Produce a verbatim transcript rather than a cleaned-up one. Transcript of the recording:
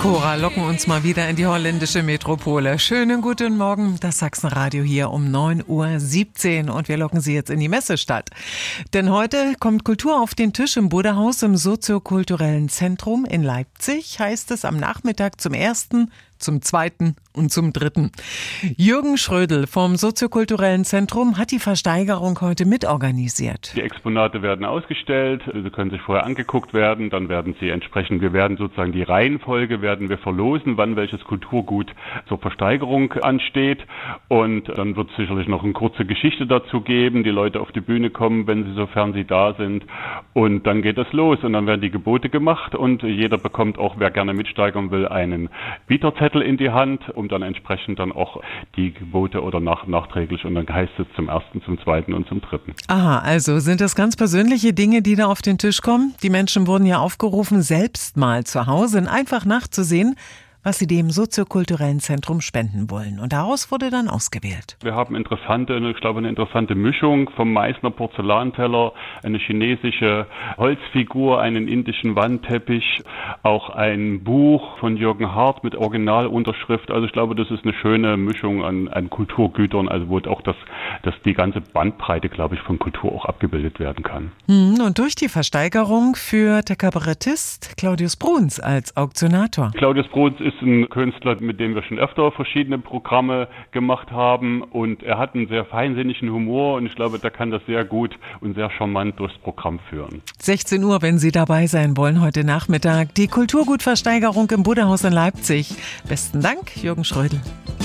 Cora locken uns mal wieder in die holländische Metropole. Schönen guten Morgen, das Sachsenradio hier um neun Uhr siebzehn und wir locken Sie jetzt in die Messestadt. Denn heute kommt Kultur auf den Tisch im Buddha-Haus im Soziokulturellen Zentrum in Leipzig, heißt es am Nachmittag zum ersten, zum zweiten und zum dritten. Jürgen Schrödel vom Soziokulturellen Zentrum hat die Versteigerung heute mitorganisiert. Die Exponate werden ausgestellt, sie können sich vorher angeguckt werden, dann werden sie entsprechend, wir werden sozusagen die Reihenfolge werden wir verlosen, wann welches Kulturgut zur Versteigerung ansteht, und dann wird es sicherlich noch eine kurze Geschichte dazu geben, die Leute auf die Bühne kommen, wenn sie, sofern sie da sind, und dann geht es los und dann werden die Gebote gemacht und jeder bekommt auch, wer gerne mitsteigern will, einen Bieterzettel in die Hand, um dann entsprechend dann auch die Gebote oder nach, nachträglich, und dann heißt es zum ersten, zum zweiten und zum dritten. Aha, also sind das ganz persönliche Dinge, die da auf den Tisch kommen? Die Menschen wurden ja aufgerufen, selbst mal zu Hause einfach nachzusehen, was sie dem Soziokulturellen Zentrum spenden wollen. Und daraus wurde dann ausgewählt. Wir haben interessante, ich glaube eine interessante Mischung vom Meißner Porzellanteller, eine chinesische Holzfigur, einen indischen Wandteppich, auch ein Buch von Jürgen Hart mit Originalunterschrift. Also ich glaube, das ist eine schöne Mischung an, an Kulturgütern, also wo auch das, das die ganze Bandbreite, glaube ich, von Kultur auch abgebildet werden kann. Hm, und durch die Versteigerung führt der Kabarettist Claudius Bruns als Auktionator. Claudius Bruns ist ein Künstler, mit dem wir schon öfter verschiedene Programme gemacht haben, und er hat einen sehr feinsinnigen Humor und ich glaube, der kann das sehr gut und sehr charmant durchs Programm führen. sechzehn Uhr, wenn Sie dabei sein wollen, heute Nachmittag. Die Kulturgutversteigerung im Buddha-Haus in Leipzig. Besten Dank, Jürgen Schrödel.